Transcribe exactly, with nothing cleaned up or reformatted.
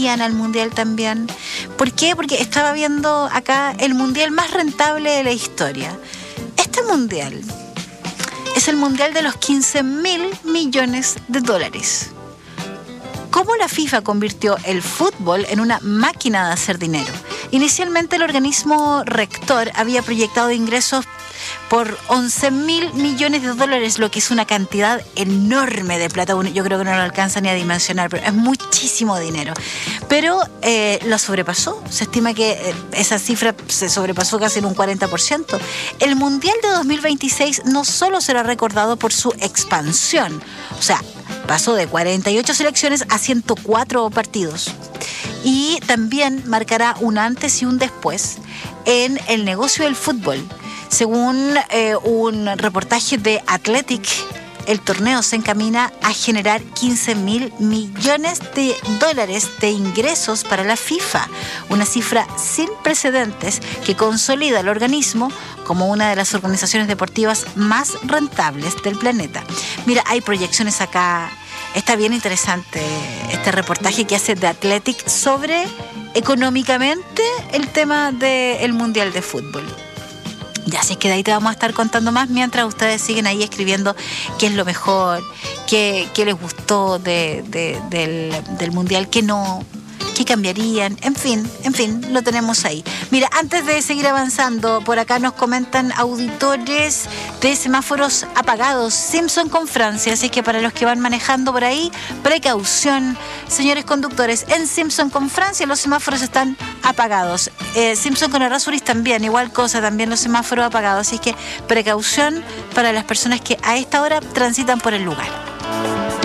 al mundial también. ¿Por qué? Porque estaba viendo acá el mundial más rentable de la historia. Este mundial es el mundial de los quince mil millones de dólares. ¿Cómo la FIFA convirtió el fútbol en una máquina de hacer dinero? Inicialmente el organismo rector había proyectado ingresos por once mil millones de dólares, lo que es una cantidad enorme de plata. Yo creo que no lo alcanza ni a dimensionar, pero es muchísimo dinero. Pero eh, lo sobrepasó. Se estima que eh, esa cifra se sobrepasó casi en un cuarenta por ciento. El Mundial de dos mil veintiséis no solo será recordado por su expansión, o sea, pasó de cuarenta y ocho selecciones a ciento cuatro partidos. Y también marcará un antes y un después en el negocio del fútbol. Según eh, un reportaje de Athletic, el torneo se encamina a generar quince mil millones de dólares de ingresos para la FIFA, una cifra sin precedentes que consolida al organismo como una de las organizaciones deportivas más rentables del planeta. Mira, hay proyecciones acá. Está bien interesante este reportaje que hace de Athletic sobre económicamente el tema del Mundial de Fútbol. Ya, así es que de ahí te vamos a estar contando más mientras ustedes siguen ahí escribiendo qué es lo mejor, qué, qué les gustó de, de, del, del Mundial, qué no, qué cambiarían, en fin, en fin, lo tenemos ahí. Mira, antes de seguir avanzando, por acá nos comentan auditores de semáforos apagados, Simpson con Francia, así que para los que van manejando por ahí, precaución, señores conductores, en Simpson con Francia los semáforos están apagados. Eh, Simpson con Errázuriz también, igual cosa, también los semáforos apagados, así que precaución para las personas que a esta hora transitan por el lugar.